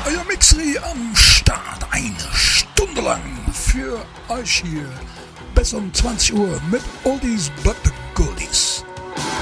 euer Mixri am Start. Eine Stunde lang für euch hier. Bis um 20 Uhr mit Oldies but the Goodies.